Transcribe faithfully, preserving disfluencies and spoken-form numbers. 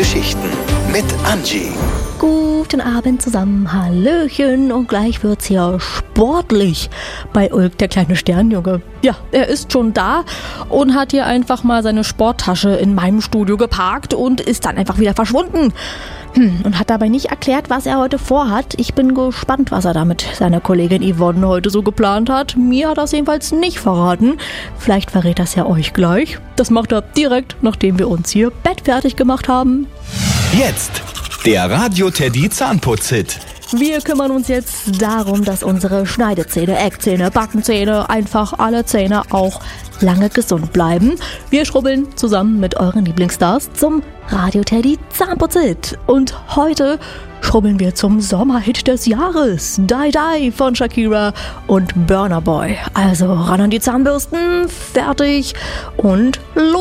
Geschichten mit Angie. Guten Abend zusammen, Hallöchen, und gleich wird's hier sportlich bei Ulk, der kleine Sternjunge. Ja, er ist schon da und hat hier einfach mal seine Sporttasche in meinem Studio geparkt und ist dann einfach wieder verschwunden. Hm, und hat dabei nicht erklärt, was er heute vorhat. Ich bin gespannt, was er da mit seiner Kollegin Yvonne heute so geplant hat. Mir hat er es jedenfalls nicht verraten. Vielleicht verrät das ja euch gleich. Das macht er direkt, nachdem wir uns hier bettfertig gemacht haben. Jetzt der Radio Teddy Zahnputz-Hit. Wir kümmern uns jetzt darum, dass unsere Schneidezähne, Eckzähne, Backenzähne, einfach alle Zähne auch lange gesund bleiben. Wir schrubbeln zusammen mit euren Lieblingsstars zum Radio Teddy Zahnputz-Hit. Und heute schrubbeln wir zum Sommerhit des Jahres. Die Die von Shakira und Burna Boy. Also ran an die Zahnbürsten, fertig und los.